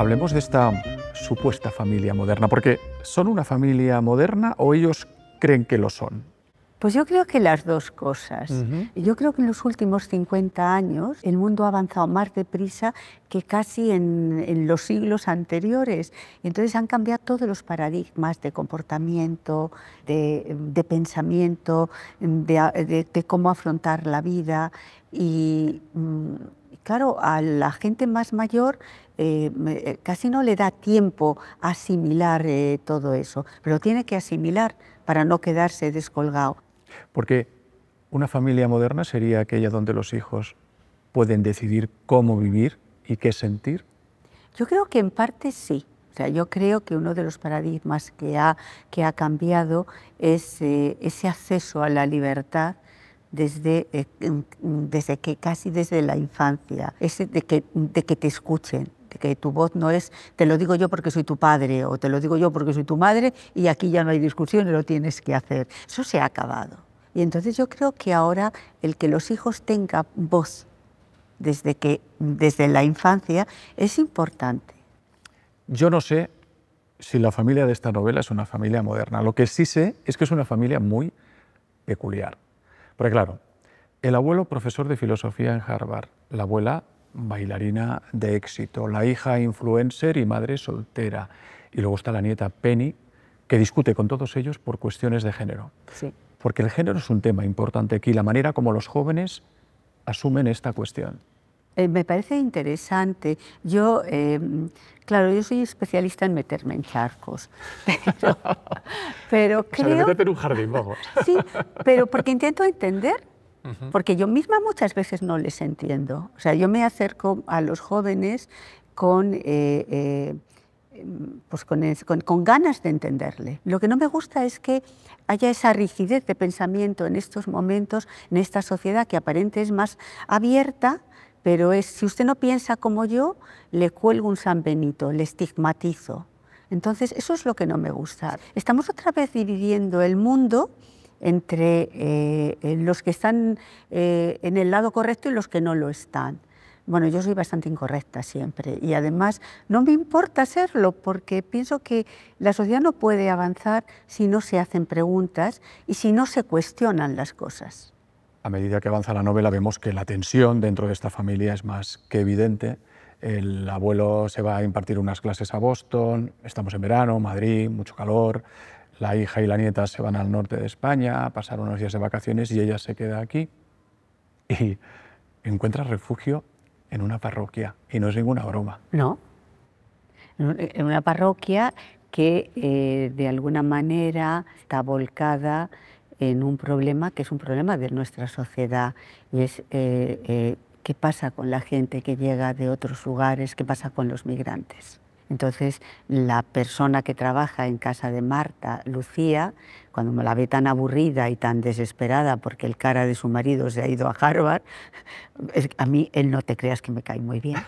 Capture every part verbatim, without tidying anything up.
Hablemos de esta supuesta familia moderna, porque ¿son una familia moderna o ellos creen que lo son? Pues yo creo que las dos cosas. Uh-huh. Yo creo que en los últimos cincuenta años el mundo ha avanzado más deprisa que casi en, en los siglos anteriores. Y entonces han cambiado todos los paradigmas de comportamiento, de, de pensamiento, de, de, de cómo afrontar la vida. Y claro, a la gente más mayor eh, casi no le da tiempo a asimilar eh, todo eso, pero tiene que asimilar para no quedarse descolgado. Porque una familia moderna sería aquella donde los hijos pueden decidir cómo vivir y qué sentir. Yo creo que en parte sí. O sea, yo creo que uno de los paradigmas que ha, que ha cambiado es eh, ese acceso a la libertad desde, eh, desde que casi desde la infancia, ese de que, de que te escuchen, de que tu voz no es te lo digo yo porque soy tu padre o te lo digo yo porque soy tu madre y aquí ya no hay discusión y lo tienes que hacer. Eso se ha acabado. Y entonces yo creo que ahora el que los hijos tengan voz desde, que, desde la infancia es importante. Yo no sé si la familia de esta novela es una familia moderna. Lo que sí sé es que es una familia muy peculiar. Porque claro, el abuelo profesor de filosofía en Harvard, la abuela bailarina de éxito, la hija influencer y madre soltera, y luego está la nieta Penny, que discute con todos ellos por cuestiones de género. Sí. Porque el género es un tema importante aquí, la manera como los jóvenes asumen esta cuestión. Eh, me parece interesante. Yo, eh, claro, yo soy especialista en meterme en charcos, pero, pero creo... O sea, de meterte en un jardín, vamos. Sí, pero porque intento entender, uh-huh. porque yo misma muchas veces no les entiendo. O sea, yo me acerco a los jóvenes con... Eh, eh, pues con, con, con ganas de entenderle. Lo que no me gusta es que haya esa rigidez de pensamiento en estos momentos, en esta sociedad que aparente es más abierta, pero es, si usted no piensa como yo, le cuelgo un San Benito, le estigmatizo. Entonces, eso es lo que no me gusta. Estamos otra vez dividiendo el mundo entre eh, los que están eh, en el lado correcto y los que no lo están. Bueno, yo soy bastante incorrecta siempre y además no me importa serlo porque pienso que la sociedad no puede avanzar si no se hacen preguntas y si no se cuestionan las cosas. A medida que avanza la novela vemos que la tensión dentro de esta familia es más que evidente. El abuelo se va a impartir unas clases a Boston, estamos en verano, Madrid, mucho calor, la hija y la nieta se van al norte de España a pasar unos días de vacaciones y ella se queda aquí y encuentra refugio en una parroquia, y no es ninguna broma. No, en una parroquia que eh, de alguna manera está volcada en un problema que es un problema de nuestra sociedad, y es eh, eh, qué pasa con la gente que llega de otros lugares, qué pasa con los migrantes. Entonces, la persona que trabaja en casa de Marta, Lucía, cuando me la ve tan aburrida y tan desesperada porque el cara de su marido se ha ido a Harvard, a mí él no te creas que me cae muy bien.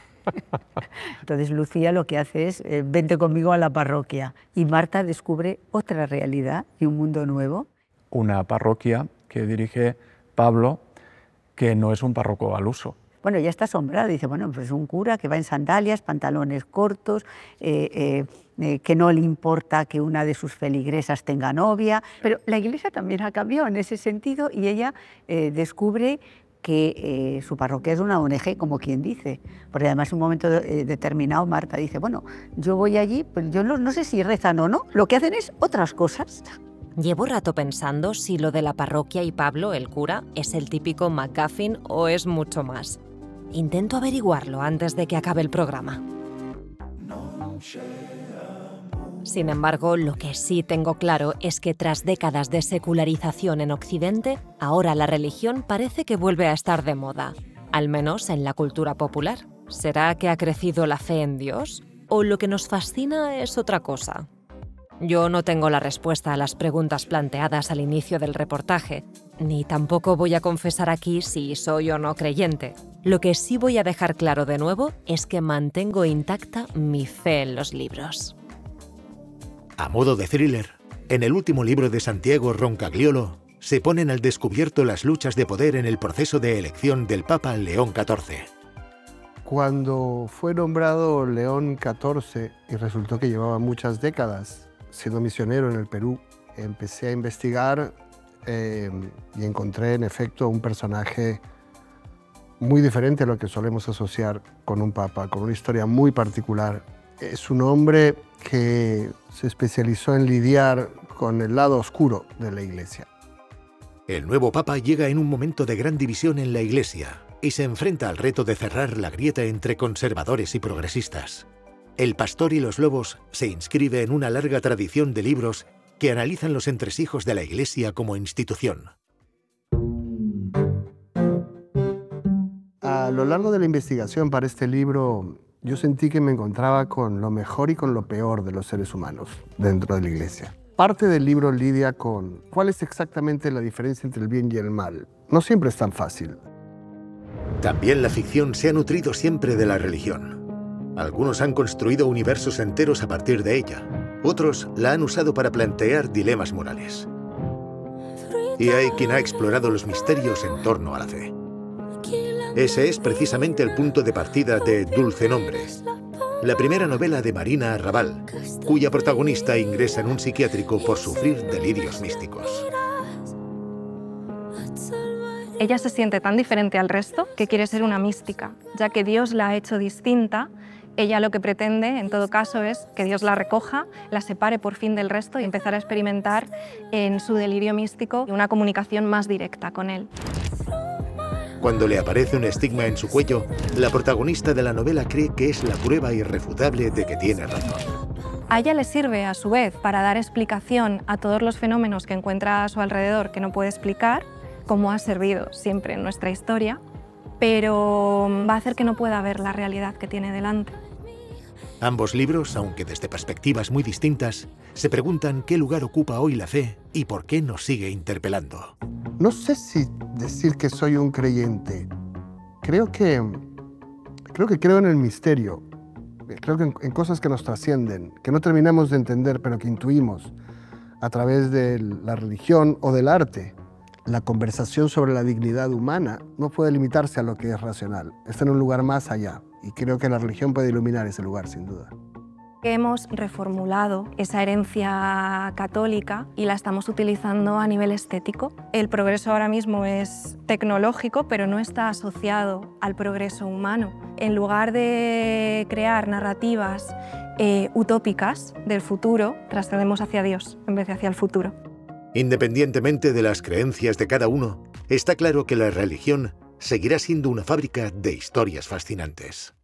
Entonces Lucía lo que hace es, eh, vente conmigo a la parroquia. Y Marta descubre otra realidad y un mundo nuevo. Una parroquia que dirige Pablo, que no es un párroco al uso. Bueno, ya está asombrada, dice, bueno, pues es un cura que va en sandalias, pantalones cortos, eh, eh, eh, que no le importa que una de sus feligresas tenga novia, pero la iglesia también ha cambiado en ese sentido y ella eh, descubre que eh, su parroquia es una O N G, como quien dice, porque además en un momento de, eh, determinado Marta dice, bueno, yo voy allí, pues yo no, no sé si rezan o no, lo que hacen es otras cosas. Llevo rato pensando si lo de la parroquia y Pablo, el cura, es el típico MacGuffin o es mucho más. Intento averiguarlo antes de que acabe el programa. Sin embargo, lo que sí tengo claro es que tras décadas de secularización en Occidente, ahora la religión parece que vuelve a estar de moda, al menos en la cultura popular. ¿Será que ha crecido la fe en Dios? ¿O lo que nos fascina es otra cosa? Yo no tengo la respuesta a las preguntas planteadas al inicio del reportaje, ni tampoco voy a confesar aquí si soy o no creyente. Lo que sí voy a dejar claro de nuevo es que mantengo intacta mi fe en los libros. A modo de thriller, en el último libro de Santiago Roncagliolo, se ponen al descubierto las luchas de poder en el proceso de elección del Papa León catorce. Cuando fue nombrado León catorce y resultó que llevaba muchas décadas siendo misionero en el Perú, empecé a investigar eh, y encontré en efecto un personaje muy diferente a lo que solemos asociar con un papa, con una historia muy particular. Es un hombre que se especializó en lidiar con el lado oscuro de la Iglesia. El nuevo papa llega en un momento de gran división en la Iglesia y se enfrenta al reto de cerrar la grieta entre conservadores y progresistas. El pastor y los lobos se inscribe en una larga tradición de libros que analizan los entresijos de la Iglesia como institución. A lo largo de la investigación para este libro, yo sentí que me encontraba con lo mejor y con lo peor de los seres humanos dentro de la Iglesia. Parte del libro lidia con cuál es exactamente la diferencia entre el bien y el mal. No siempre es tan fácil. También la ficción se ha nutrido siempre de la religión. Algunos han construido universos enteros a partir de ella. Otros la han usado para plantear dilemas morales. Y hay quien ha explorado los misterios en torno a la fe. Ese es precisamente el punto de partida de Dulce Nombre, la primera novela de Marina Arrabal, cuya protagonista ingresa en un psiquiátrico por sufrir delirios místicos. Ella se siente tan diferente al resto que quiere ser una mística, ya que Dios la ha hecho distinta. Ella lo que pretende, en todo caso, es que Dios la recoja, la separe por fin del resto y empezar a experimentar en su delirio místico una comunicación más directa con él. Cuando le aparece un estigma en su cuello, la protagonista de la novela cree que es la prueba irrefutable de que tiene razón. A ella le sirve, a su vez, para dar explicación a todos los fenómenos que encuentra a su alrededor que no puede explicar, como ha servido siempre en nuestra historia, pero va a hacer que no pueda ver la realidad que tiene delante. Ambos libros, aunque desde perspectivas muy distintas, se preguntan qué lugar ocupa hoy la fe y por qué nos sigue interpelando. No sé si decir que soy un creyente. Creo que creo que creo en el misterio. Creo que en, en cosas que nos trascienden, que no terminamos de entender, pero que intuimos a través de la religión o del arte. La conversación sobre la dignidad humana no puede limitarse a lo que es racional. Está en un lugar más allá. Y creo que la religión puede iluminar ese lugar, sin duda. Hemos reformulado esa herencia católica y la estamos utilizando a nivel estético. El progreso ahora mismo es tecnológico, pero no está asociado al progreso humano. En lugar de crear narrativas eh, utópicas del futuro, trascendemos hacia Dios en vez de hacia el futuro. Independientemente de las creencias de cada uno, está claro que la religión seguirá siendo una fábrica de historias fascinantes.